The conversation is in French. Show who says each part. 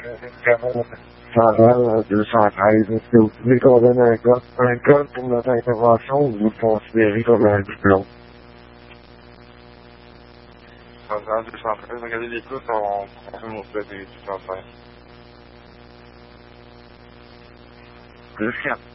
Speaker 1: Chantal 213, est-ce que vous pouvez qu'on donne un code pour notre intervention ou vous le considérez comme un diplôme?
Speaker 2: Chantal 213, regardez l'écoute, on consomme au fait des 213.
Speaker 1: Plus 4.